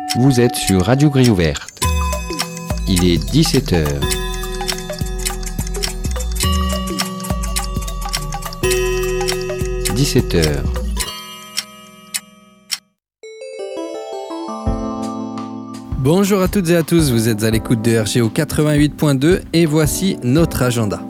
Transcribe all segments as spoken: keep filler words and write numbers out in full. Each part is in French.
Vous êtes sur Radio Grille Ouverte. Il est dix-sept heures. dix-sept heures. Bonjour à toutes et à tous, vous êtes à l'écoute de R G O quatre-vingt-huit point deux et voici notre agenda.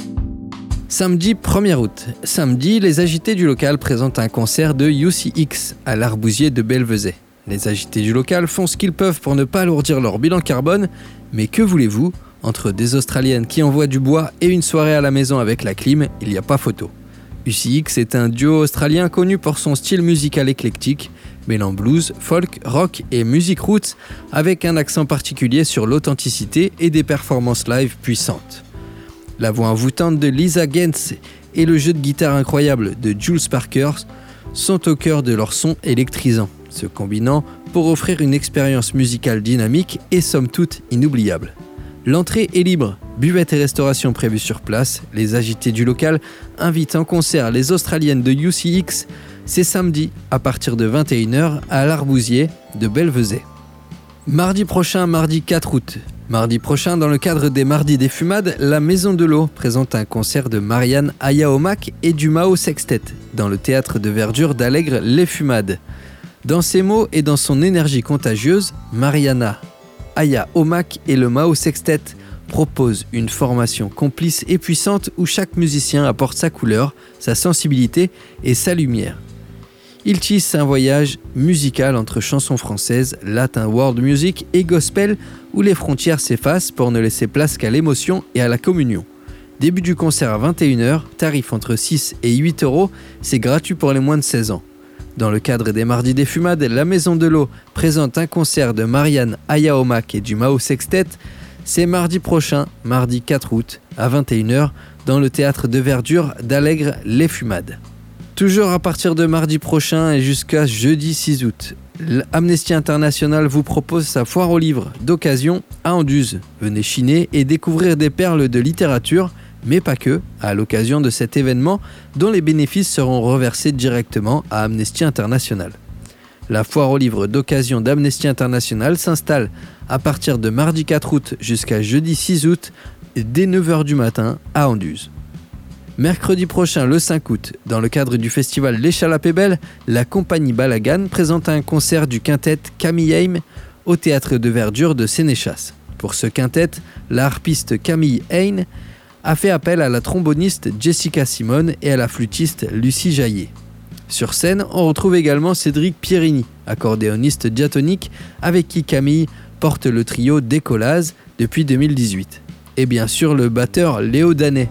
Samedi premier août. Samedi, les agités du local présentent un concert de U C X à l'Arbousier de Belvezet. Les agités du local font ce qu'ils peuvent pour ne pas alourdir leur bilan carbone, mais que voulez-vous ? Entre des Australiennes qui envoient du bois et une soirée à la maison avec la clim, il n'y a pas photo. U C X est un duo australien connu pour son style musical éclectique, mêlant blues, folk, rock et musique roots, avec un accent particulier sur l'authenticité et des performances live puissantes. La voix envoûtante de Lisa Gens et le jeu de guitare incroyable de Jules Parker sont au cœur de leur son électrisant, se combinant pour offrir une expérience musicale dynamique et somme toute inoubliable. L'entrée est libre, buvette et restauration prévues sur place. Les agités du local invitent en concert les Australiennes de U C X. C'est samedi à partir de vingt et une heures à l'Arbousier de Belvezet. Mardi prochain, mardi quatre août. Mardi prochain, dans le cadre des Mardis des Fumades, la Maison de l'Eau présente un concert de Marianne Aya-Omak et du Mao Sextet dans le théâtre de verdure d'Allègre Les Fumades. Dans ses mots et dans son énergie contagieuse, Mariana Aya-Omak et le Mao Sextet proposent une formation complice et puissante où chaque musicien apporte sa couleur, sa sensibilité et sa lumière. Ils tissent un voyage musical entre chansons françaises, latin world music et gospel où les frontières s'effacent pour ne laisser place qu'à l'émotion et à la communion. Début du concert à vingt et une heures, tarif entre six et huit euros, c'est gratuit pour les moins de seize ans. Dans le cadre des Mardis des Fumades, la Maison de l'Eau présente un concert de Marianne Aya-Omak et du Mao Sextet. C'est mardi prochain, mardi quatre août, à vingt et une heures, dans le théâtre de verdure d'Allègre Les Fumades. Toujours à partir de mardi prochain et jusqu'à jeudi six août, Amnesty International vous propose sa foire aux livres d'occasion à Anduze. Venez chiner et découvrir des perles de littérature, mais pas que, à l'occasion de cet événement dont les bénéfices seront reversés directement à Amnesty International. La foire aux livres d'occasion d'Amnesty International s'installe à partir de mardi quatre août jusqu'à jeudi six août dès neuf heures du matin à Anduze. Mercredi prochain, le cinq août, dans le cadre du festival L'Échalote est belle, la compagnie Balagan présente un concert du quintet Camille Haim au théâtre de verdure de Sénéchas. Pour ce quintet, la harpiste Camille Haim a fait appel à la tromboniste Jessica Simone et à la flûtiste Lucie Jaillet. Sur scène, on retrouve également Cédric Pierini, accordéoniste diatonique avec qui Camille porte le trio Décollaz depuis deux mille dix-huit. Et bien sûr le batteur Léo Danet,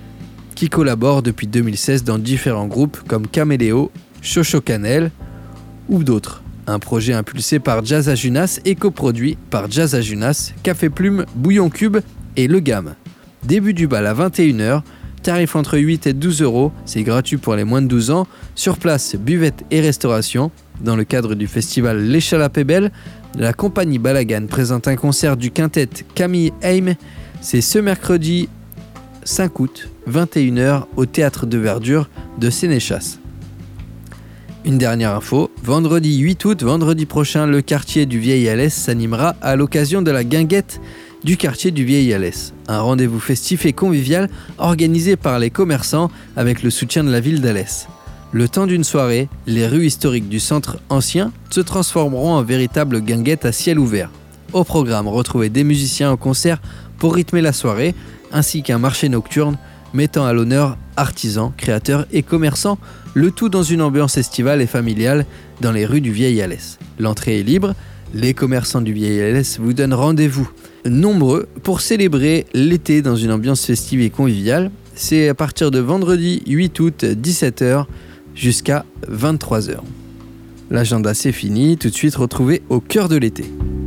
qui collabore depuis deux mille seize dans différents groupes comme Caméléo, Chocho Canel ou d'autres. Un projet impulsé par Jazz à Junas et coproduit par Jazz à Junas, Café Plume, Bouillon Cube et Le Gamme. Début du bal à vingt et une heures, tarif entre huit et douze euros, c'est gratuit pour les moins de douze ans. Sur place, buvette et restauration. Dans le cadre du festival L'Échalote est belle, la compagnie Balagan présente un concert du quintet Camille Haim. C'est ce mercredi cinq août, vingt et une heures, au théâtre de verdure de Sénéchas. Une dernière info, vendredi huit août, vendredi prochain, le quartier du Vieil Alès s'animera à l'occasion de la guinguette du quartier du Vieil Alès, un rendez-vous festif et convivial organisé par les commerçants avec le soutien de la ville d'Alès. Le temps d'une soirée, les rues historiques du centre ancien se transformeront en véritable guinguette à ciel ouvert. Au programme, retrouvez des musiciens en concert pour rythmer la soirée, ainsi qu'un marché nocturne mettant à l'honneur artisans, créateurs et commerçants, le tout dans une ambiance estivale et familiale dans les rues du Vieil Alès. L'entrée est libre, les commerçants du Vieil Alès vous donnent rendez-vous nombreux pour célébrer l'été dans une ambiance festive et conviviale. C'est à partir de vendredi huit août, dix-sept heures jusqu'à vingt-trois heures. L'agenda c'est fini, tout de suite retrouvez au cœur de l'été.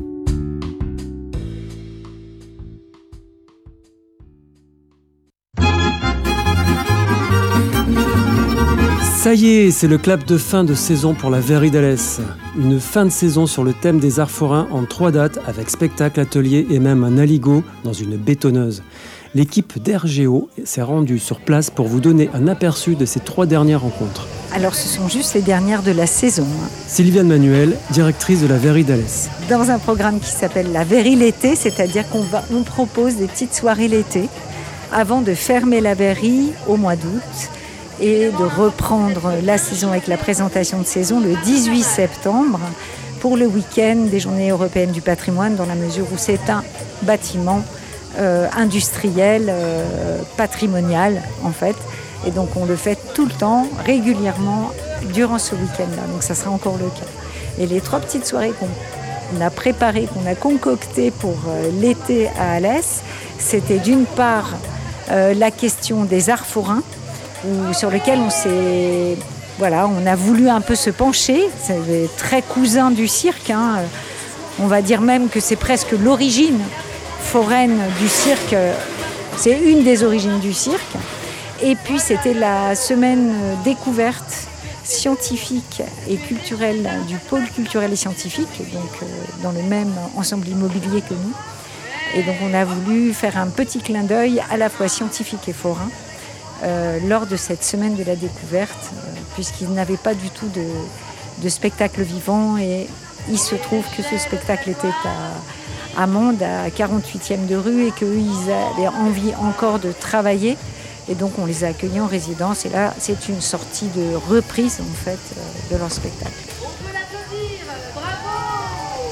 Ça y est, c'est le clap de fin de saison pour la Verrerie d'Alès. Une fin de saison sur le thème des arts forains en trois dates avec spectacle, atelier et même un aligot dans une bétonneuse. L'équipe d'R G O s'est rendue sur place pour vous donner un aperçu de ces trois dernières rencontres. Alors ce sont juste les dernières de la saison. Sylviane Manuel, directrice de la Verrie d'Alès. Dans un programme qui s'appelle la Verrie l'été, c'est-à-dire qu'on va, on propose des petites soirées l'été avant de fermer la Verrie au mois d'août et de reprendre la saison avec la présentation de saison le dix-huit septembre pour le week-end des Journées européennes du patrimoine, dans la mesure où c'est un bâtiment euh, industriel, euh, patrimonial en fait. Et donc on le fait tout le temps, régulièrement, durant ce week-end-là. Donc ça sera encore le cas. Et les trois petites soirées qu'on a préparées, qu'on a concoctées pour euh, l'été à Alès, c'était d'une part euh, la question des arts forains, où, sur lequel on s'est... Voilà, on a voulu un peu se pencher. C'est très cousin du cirque. Hein. On va dire même que c'est presque l'origine foraine du cirque. C'est une des origines du cirque. Et puis c'était la semaine découverte scientifique et culturelle du pôle culturel et scientifique, donc euh, dans le même ensemble immobilier que nous. Et donc on a voulu faire un petit clin d'œil à la fois scientifique et forain euh, lors de cette semaine de la découverte, euh, puisqu'ils n'avaient pas du tout de, de spectacle vivant. Et il se trouve que ce spectacle était à, à Mende, à quarante-huitième de rue, et qu'eux, ils avaient envie encore de travailler. Et donc on les a accueillis en résidence. Et là, c'est une sortie de reprise en fait de leur spectacle. On peut l'applaudir, bravo!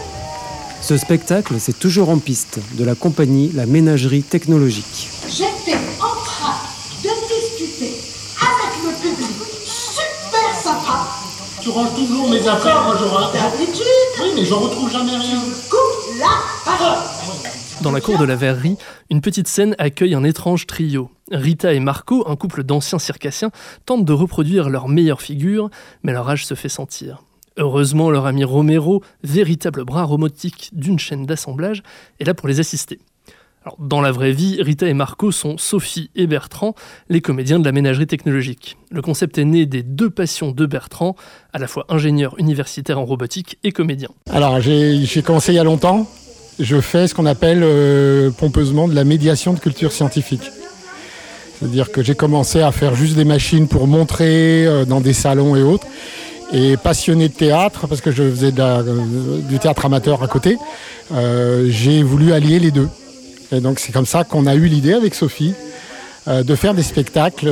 Ce spectacle, c'est toujours en piste, de la compagnie La Ménagerie Technologique. J'étais en train de discuter avec le public. Super sympa. Tu ranges toujours mes affaires, moi je range. D'habitude. Oui, mais je retrouve jamais rien. Coupe la parole. Dans la cour de la Verrerie, une petite scène accueille un étrange trio. Rita et Marco, un couple d'anciens circassiens, tentent de reproduire leur meilleure figure, mais leur âge se fait sentir. Heureusement, leur ami Romero, véritable bras robotique d'une chaîne d'assemblage, est là pour les assister. Alors, dans la vraie vie, Rita et Marco sont Sophie et Bertrand, les comédiens de la Ménagerie Technologique. Le concept est né des deux passions de Bertrand, à la fois ingénieur universitaire en robotique et comédien. Alors, j'ai, j'ai commencé il y a longtemps. Je fais ce qu'on appelle euh, pompeusement de la médiation de culture scientifique. C'est-à-dire que j'ai commencé à faire juste des machines pour montrer euh, dans des salons et autres. Et passionné de théâtre, parce que je faisais de la, euh, du théâtre amateur à côté, euh, j'ai voulu allier les deux. Et donc c'est comme ça qu'on a eu l'idée avec Sophie euh, de faire des spectacles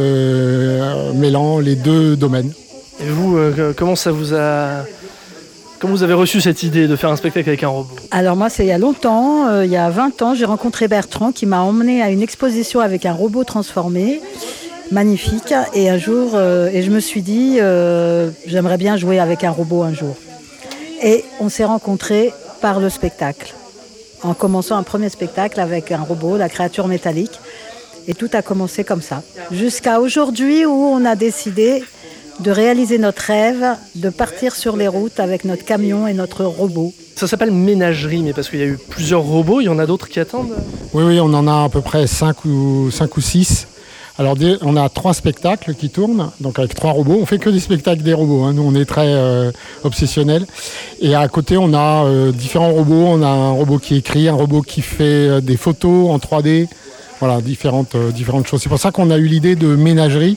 euh, mêlant les deux domaines. Et vous, euh, comment ça vous a... Comment vous avez reçu cette idée de faire un spectacle avec un robot ? Alors moi, c'est il y a longtemps, euh, il y a vingt ans, j'ai rencontré Bertrand qui m'a emmené à une exposition avec un robot transformé, magnifique. Et un jour, euh, et je me suis dit, euh, j'aimerais bien jouer avec un robot un jour. Et on s'est rencontrés par le spectacle, en commençant un premier spectacle avec un robot, la créature métallique. Et tout a commencé comme ça. Jusqu'à aujourd'hui où on a décidé de réaliser notre rêve, de partir sur les routes avec notre camion et notre robot. Ça s'appelle Ménagerie, mais parce qu'il y a eu plusieurs robots, il y en a d'autres qui attendent ? Oui, oui, on en a à peu près cinq ou six. Alors, on a trois spectacles qui tournent, donc avec trois robots. On fait que des spectacles des robots, hein. Nous, on est très euh, obsessionnels. Et à côté, on a euh, différents robots. On a un robot qui écrit, un robot qui fait euh, des photos en trois D. Voilà, différentes, euh, différentes choses. C'est pour ça qu'on a eu l'idée de Ménagerie.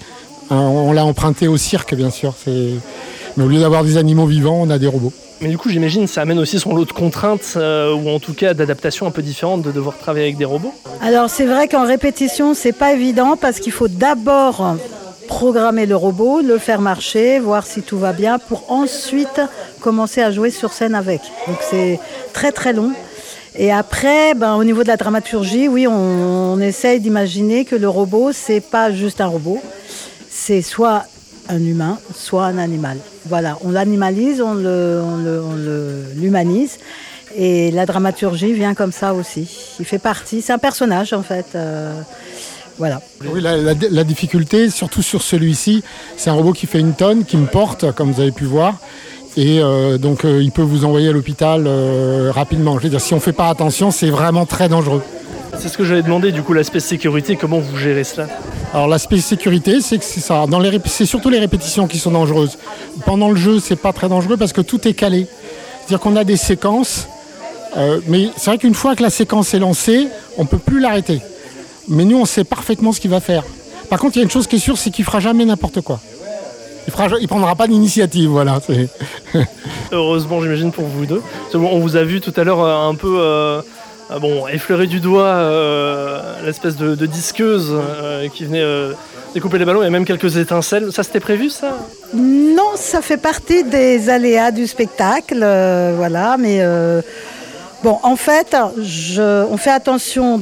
On l'a emprunté au cirque, bien sûr. C'est... Mais au lieu d'avoir des animaux vivants, on a des robots. Mais du coup, j'imagine que ça amène aussi son lot de contraintes, euh, ou en tout cas d'adaptations un peu différentes de devoir travailler avec des robots. Alors c'est vrai qu'en répétition, c'est pas évident parce qu'il faut d'abord programmer le robot, le faire marcher, voir si tout va bien, pour ensuite commencer à jouer sur scène avec. Donc c'est très très long. Et après, ben, au niveau de la dramaturgie, oui, on, on essaye d'imaginer que le robot, c'est pas juste un robot. C'est soit un humain, soit un animal. Voilà, on l'animalise, on, le, on, le, on le, l'humanise. Et la dramaturgie vient comme ça aussi. Il fait partie, c'est un personnage en fait. Euh, voilà. Oui, la, la, la difficulté, surtout sur celui-ci, c'est un robot qui fait une tonne, qui me porte, comme vous avez pu voir. Et euh, donc euh, il peut vous envoyer à l'hôpital euh, rapidement. Je veux dire, si on ne fait pas attention, c'est vraiment très dangereux. C'est ce que j'avais demandé, du coup, l'aspect sécurité, comment vous gérez cela ? Alors l'aspect sécurité, c'est que c'est ça. Dans les rép... c'est surtout les répétitions qui sont dangereuses. Pendant le jeu, c'est pas très dangereux parce que tout est calé. C'est-à-dire qu'on a des séquences, euh, mais c'est vrai qu'une fois que la séquence est lancée, on peut plus l'arrêter. Mais nous, on sait parfaitement ce qu'il va faire. Par contre, il y a une chose qui est sûre, c'est qu'il fera jamais n'importe quoi. il fera, il prendra pas d'initiative, voilà. C'est... Heureusement, j'imagine, pour vous deux. On vous a vu tout à l'heure un peu euh, bon, effleurer du doigt euh, l'espèce de, de disqueuse euh, qui venait euh, découper les ballons. Il y a même quelques étincelles. Ça, c'était prévu, ça ? Non, ça fait partie des aléas du spectacle, euh, voilà, mais... Euh Bon, en fait, je, on fait attention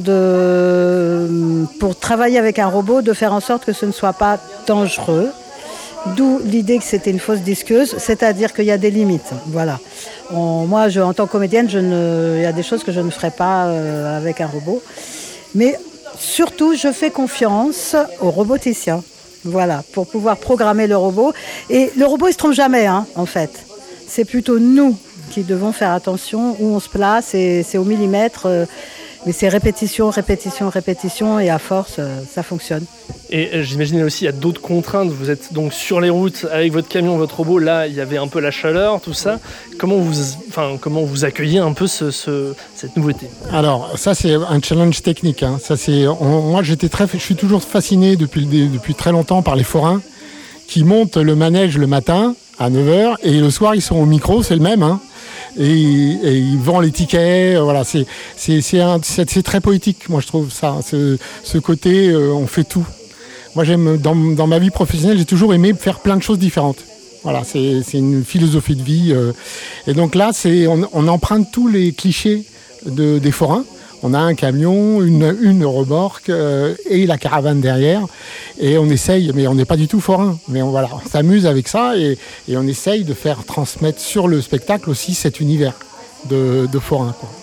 de, pour travailler avec un robot, de faire en sorte que ce ne soit pas dangereux. D'où l'idée que c'était une fausse disqueuse, c'est-à-dire qu'il y a des limites. Voilà. On, moi, je, en tant que comédienne, je ne, il y a des choses que je ne ferai pas euh, avec un robot. Mais surtout, je fais confiance aux roboticiens. Voilà, pour pouvoir programmer le robot. Et le robot, il ne se trompe jamais, hein, en fait. C'est plutôt nous qui devons faire attention où on se place, et c'est au millimètre, euh, mais c'est répétition, répétition, répétition, et à force, euh, ça fonctionne. Et euh, j'imagine aussi, il y a d'autres contraintes. Vous êtes donc sur les routes avec votre camion, votre robot. Là, il y avait un peu la chaleur, tout ça. Comment vous, enfin, comment vous accueillez un peu ce, ce, cette nouveauté ? Alors, ça, c'est un challenge technique. Hein. Ça, c'est, on, moi, j'étais très, je suis toujours fasciné depuis, depuis très longtemps par les forains qui montent le manège le matin à neuf heures, et le soir, ils sont au micro, c'est le même, hein. Et, et ils vendent les tickets, voilà, c'est, c'est, c'est, un, c'est, c'est très poétique, moi je trouve ça, ce, ce côté, euh, on fait tout. Moi j'aime, dans, dans ma vie professionnelle, j'ai toujours aimé faire plein de choses différentes. Voilà, c'est, c'est une philosophie de vie. Euh, et donc là, c'est, on, on emprunte tous les clichés de, des forains. On a un camion, une, une remorque euh, et la caravane derrière. Et on essaye, mais on n'est pas du tout forain. Mais on, voilà, on s'amuse avec ça et, et on essaye de faire transmettre sur le spectacle aussi cet univers de, de forain, quoi.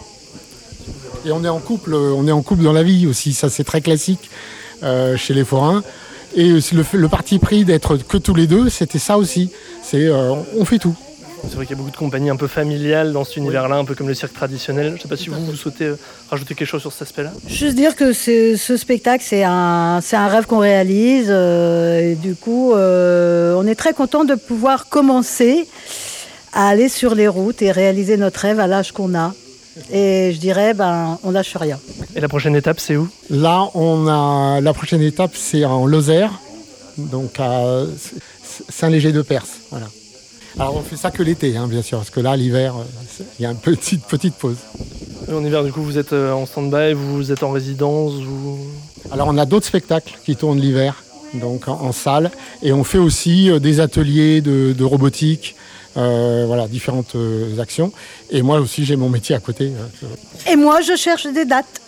Et on est en couple, on est en couple dans la vie aussi. Ça, c'est très classique euh, chez les forains. Et le, le parti pris d'être que tous les deux, c'était ça aussi. C'est euh, on fait tout. C'est vrai qu'il y a beaucoup de compagnies un peu familiales dans cet univers-là, un peu comme le cirque traditionnel. Je ne sais pas si vous, vous souhaitez rajouter quelque chose sur cet aspect-là. Juste dire que c'est, ce spectacle, c'est un, c'est un rêve qu'on réalise. Euh, et du coup, euh, on est très content de pouvoir commencer à aller sur les routes et réaliser notre rêve à l'âge qu'on a. Et je dirais, ben, on lâche rien. Et la prochaine étape, c'est où ? Là, on a la prochaine étape, c'est en Lozère, donc à Saint-Léger-de-Perse. Voilà. Alors on fait ça que l'été, hein, bien sûr, parce que là, l'hiver, il y a une petite, petite pause. Et en hiver, du coup, vous êtes en stand-by, vous êtes en résidence vous... Alors on a d'autres spectacles qui tournent l'hiver, donc en, en salle, et on fait aussi euh, des ateliers de, de robotique, euh, voilà, différentes euh, actions. Et moi aussi, j'ai mon métier à côté. Et moi, je cherche des dates.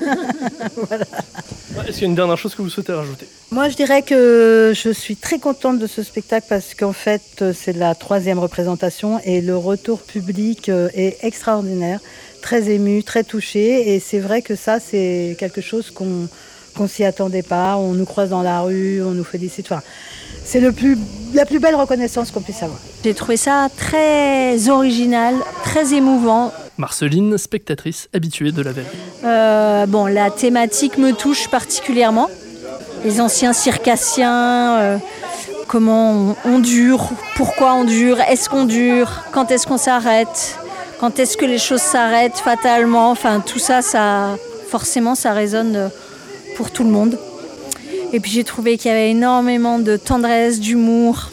Voilà. Est-ce qu'il y a une dernière chose que vous souhaitez rajouter ? Moi, je dirais que je suis très contente de ce spectacle parce qu'en fait, c'est la troisième représentation et le retour public est extraordinaire, très ému, très touché. Et c'est vrai que ça, c'est quelque chose qu'on qu'on s'y attendait pas. On nous croise dans la rue, on nous félicite. Enfin, c'est le plus, la plus belle reconnaissance qu'on puisse avoir. J'ai trouvé ça très original, très émouvant. Marceline, spectatrice habituée de la Verrie. Euh, bon, la thématique me touche particulièrement. Les anciens circassiens, euh, comment on, on dure, pourquoi on dure, est-ce qu'on dure, quand est-ce qu'on s'arrête, quand est-ce que les choses s'arrêtent fatalement. Enfin, tout ça, ça forcément, ça résonne pour tout le monde. Et puis j'ai trouvé qu'il y avait énormément de tendresse, d'humour.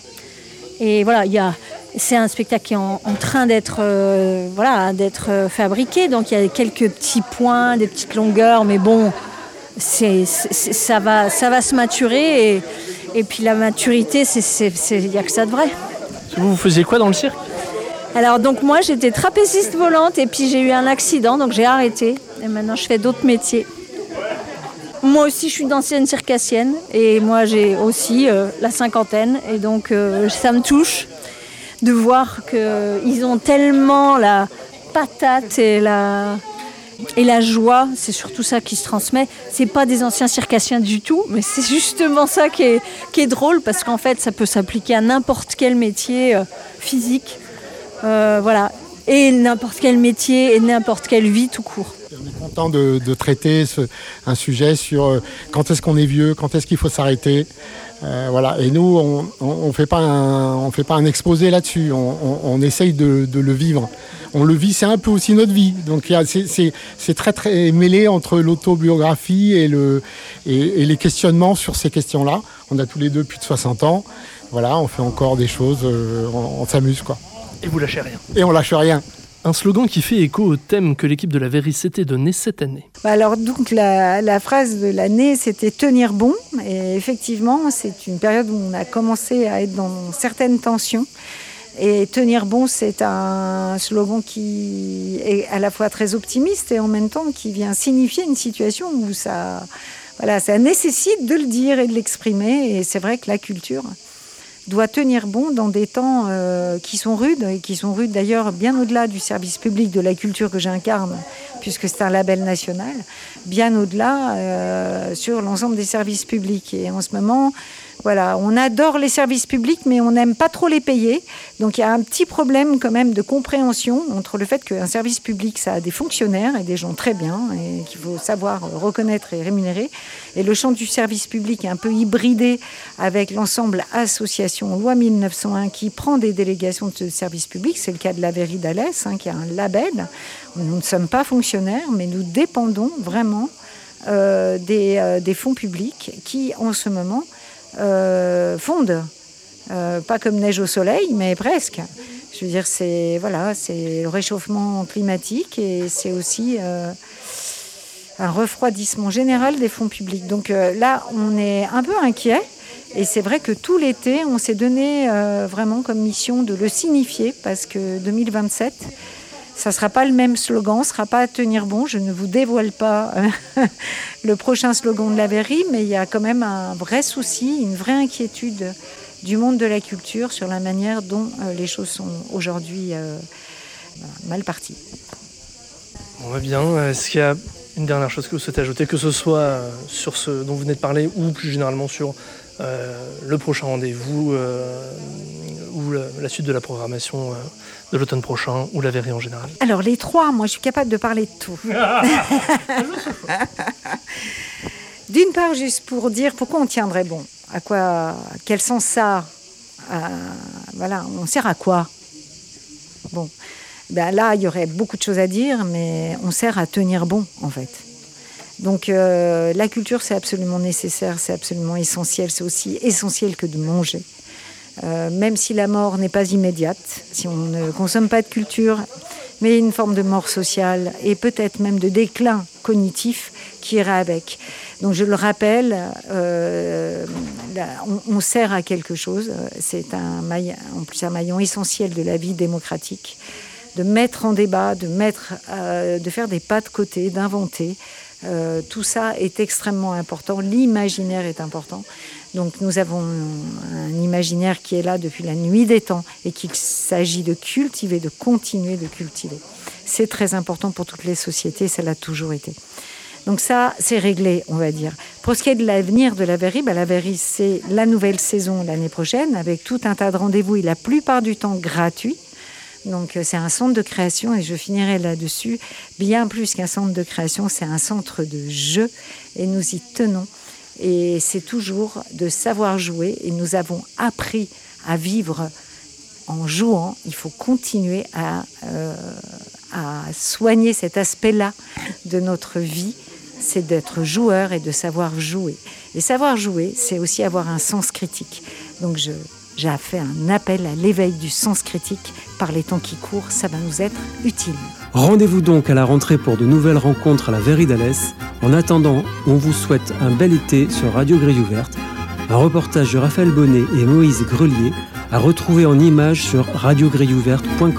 Et voilà, il y a, c'est un spectacle qui est en, en train d'être, euh, voilà, d'être fabriqué. Donc il y a quelques petits points, des petites longueurs, mais bon, c'est, c'est, ça, va, ça va se maturer. Et, et puis la maturité, c'est, c'est, c'est, il n'y a que ça de vrai. Vous, vous faisiez quoi dans le cirque ? Alors donc moi, j'étais trapéziste volante et puis j'ai eu un accident, donc j'ai arrêté. Et maintenant, je fais d'autres métiers. Moi aussi, je suis une ancienne circassienne et moi, j'ai aussi euh, la cinquantaine. Et donc, euh, ça me touche de voir qu'ils ont tellement la patate et la, et la joie. C'est surtout ça qui se transmet. C'est pas des anciens circassiens du tout, mais c'est justement ça qui est, qui est drôle parce qu'en fait, ça peut s'appliquer à n'importe quel métier euh, physique. Euh, voilà. Et n'importe quel métier et n'importe quelle vie tout court. On est content de, de traiter ce, un sujet sur euh, quand est-ce qu'on est vieux, quand est-ce qu'il faut s'arrêter. Euh, voilà. Et nous, on ne fait pas un, on fait pas un exposé là-dessus. On, on, on essaye de, de le vivre. On le vit, c'est un peu aussi notre vie. Donc y a, c'est, c'est, c'est très très mêlé entre l'autobiographie et, le, et, et les questionnements sur ces questions-là. On a tous les deux plus de soixante ans. voilà, on fait encore des choses, euh, on, on s'amuse quoi. Et vous lâchez rien. Et on lâche rien. Un slogan qui fait écho au thème que l'équipe de la Verrerie s'était donné cette année. Bah alors donc la, la phrase de l'année, c'était tenir bon. Et effectivement, c'est une période où on a commencé à être dans certaines tensions. Et tenir bon, c'est un slogan qui est à la fois très optimiste et en même temps qui vient signifier une situation où ça, voilà, ça nécessite de le dire et de l'exprimer. Et c'est vrai que la culture doit tenir bon dans des temps euh, qui sont rudes, et qui sont rudes d'ailleurs bien au-delà du service public de la culture que j'incarne, puisque c'est un label national, bien au-delà euh, sur l'ensemble des services publics. Et en ce moment, voilà, on adore les services publics, mais on n'aime pas trop les payer. Donc il y a un petit problème quand même de compréhension entre le fait qu'un service public, ça a des fonctionnaires et des gens très bien, et qu'il faut savoir reconnaître et rémunérer. Et le champ du service public est un peu hybridé avec l'ensemble association loi mille neuf cent un qui prend des délégations de service public. C'est le cas de la Verrerie d'Alès, hein, qui a un label. Nous ne sommes pas fonctionnaires, mais nous dépendons vraiment euh, des, euh, des fonds publics qui, en ce moment, Euh, fondent, euh, pas comme neige au soleil, mais presque. Je veux dire, c'est voilà, c'est le réchauffement climatique et c'est aussi euh, un refroidissement général des fonds publics. Donc euh, là, on est un peu inquiet et c'est vrai que tout l'été, on s'est donné euh, vraiment comme mission de le signifier parce que deux mille vingt-sept, ça ne sera pas le même slogan, ce ne sera pas à tenir bon. Je ne vous dévoile pas euh, le prochain slogan de la Verrerie, mais il y a quand même un vrai souci, une vraie inquiétude du monde de la culture sur la manière dont euh, les choses sont aujourd'hui euh, mal parties. On va bien. Est-ce qu'il y a une dernière chose que vous souhaitez ajouter, que ce soit sur ce dont vous venez de parler ou plus généralement sur euh, le prochain rendez-vous euh, ou la, la suite de la programmation euh, de l'automne prochain ou la Verrerie en général? Alors les trois, moi je suis capable de parler de tout. D'une part, juste pour dire pourquoi on tiendrait bon, à quoi, quel sens ça a, voilà, on sert à quoi? Bon, ben là il y aurait beaucoup de choses à dire, mais on sert à tenir bon en fait. Donc euh, la culture c'est absolument nécessaire, c'est absolument essentiel, c'est aussi essentiel que de manger. Euh, même si la mort n'est pas immédiate, si on ne consomme pas de culture, mais une forme de mort sociale et peut-être même de déclin cognitif qui ira avec. Donc je le rappelle, euh, là, on, on sert à quelque chose, c'est un maillon, en plus un maillon essentiel de la vie démocratique, de mettre en débat, de, mettre, euh, de faire des pas de côté, d'inventer. Euh, tout ça est extrêmement important, l'imaginaire est important. Donc nous avons un imaginaire qui est là depuis la nuit des temps et qu'il s'agit de cultiver, de continuer de cultiver. C'est très important pour toutes les sociétés, ça l'a toujours été. Donc ça, c'est réglé, on va dire. Pour ce qui est de l'avenir de la Verrerie, ben la Verrerie, c'est la nouvelle saison l'année prochaine avec tout un tas de rendez-vous et la plupart du temps gratuits. Donc c'est un centre de création et je finirai là-dessus. Bien plus qu'un centre de création, c'est un centre de jeu et nous y tenons. Et c'est toujours de savoir jouer et nous avons appris à vivre en jouant. Il faut continuer à, euh, à soigner cet aspect-là de notre vie, c'est d'être joueur et de savoir jouer. Et savoir jouer, c'est aussi avoir un sens critique. Donc je, j'ai fait un appel à l'éveil du sens critique par les temps qui courent, ça va nous être utile. Rendez-vous donc à la rentrée pour de nouvelles rencontres à la Verrerie d'Alès. En attendant, on vous souhaite un bel été sur Radio Grille Ouverte. Un reportage de Raphaël Bonnet et Moïse Grelier à retrouver en images sur radio grille ouverte point com.